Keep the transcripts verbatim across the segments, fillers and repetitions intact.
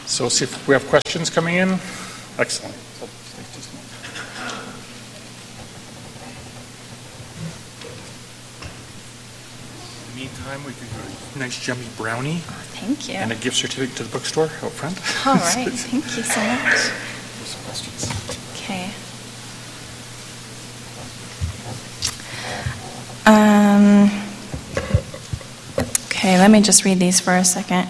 So see if we have questions coming in. Excellent. In the meantime, we can do a nice yummy brownie. Oh, thank you. And a gift certificate to the bookstore out front. All right. Thank you so much. There's some questions. Okay. Um, okay, let me just read these for a second.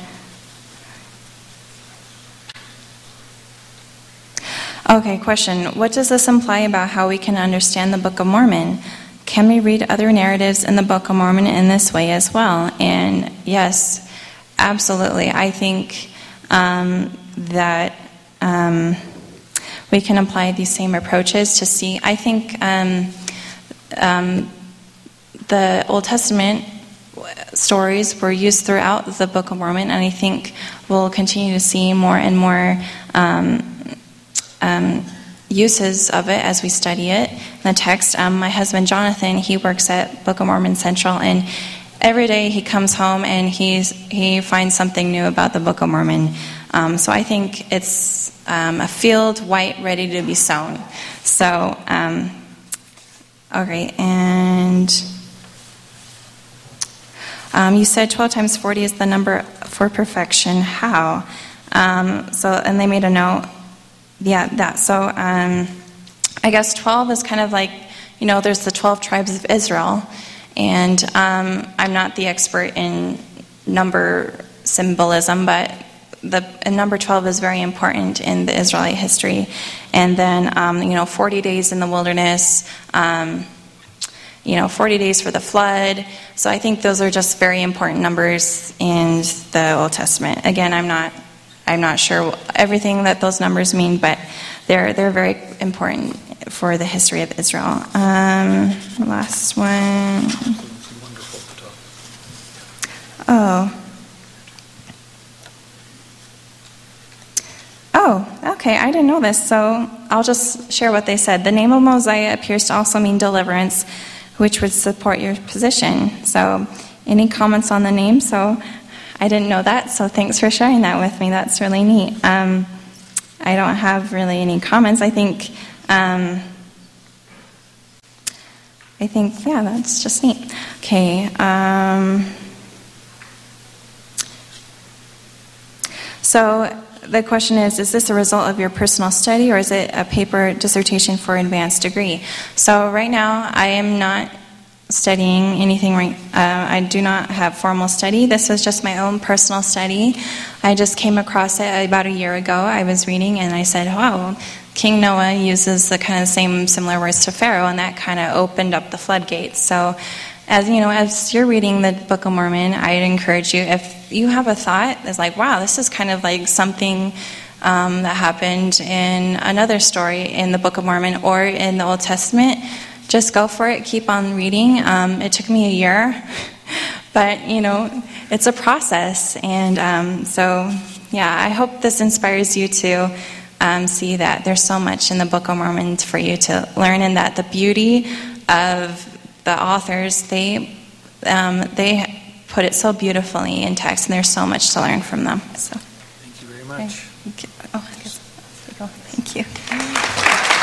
Okay, question. What does this imply about how we can understand the Book of Mormon? Can we read other narratives in the Book of Mormon in this way as well? And yes, absolutely. I think um, that um, we can apply these same approaches to see. I think um, um, the Old Testament stories were used throughout the Book of Mormon, and I think we'll continue to see more and more um, um, uses of it as we study it in the text. Um, my husband Jonathan, he works at Book of Mormon Central, and every day he comes home and he's he finds something new about the Book of Mormon. Um, so I think it's um, a field white ready to be sown. So, um, okay, and um, you said twelve times forty is the number for perfection. How? Um, so, and they made a note. Yeah, that. So, um, I guess twelve is kind of like, you know, there's the twelve tribes of Israel, and um, I'm not the expert in number symbolism, but the and number twelve is very important in the Israelite history. And then, um, you know, forty days in the wilderness, um, you know, forty days for the flood. So I think those are just very important numbers in the Old Testament. Again, I'm not. I'm not sure everything that those numbers mean, but they're they're very important for the history of Israel. Um, last one. Oh. Oh, okay. I didn't know this, so I'll just share what they said. The name of Mosiah appears to also mean deliverance, which would support your position. So, any comments on the name? So. I didn't know that, so thanks for sharing that with me. That's really neat. Um, I don't have really any comments. I think, um, I think, yeah, that's just neat. Okay. Um, so the question is, is this a result of your personal study, or is it a paper dissertation for advanced degree? So right now, I am not studying anything right. Uh, I do not have formal study. This was just my own personal study. I just came across it about a year ago. I was reading and I said, wow, King Noah uses the kind of same similar words to Pharaoh, and that kind of opened up the floodgates. So as you know, as you're reading the Book of Mormon, I'd encourage you, if you have a thought that's like, wow, this is kind of like something um, that happened in another story in the Book of Mormon or in the Old Testament, just go for it. Keep on reading. Um, it took me a year, but, you know, it's a process. And um, so, yeah, I hope this inspires you to um, see that there's so much in the Book of Mormon for you to learn, and that the beauty of the authors, they um, they put it so beautifully in text, and there's so much to learn from them. So, thank you very much. Thank you. Oh, I guess I'll go. Thank you.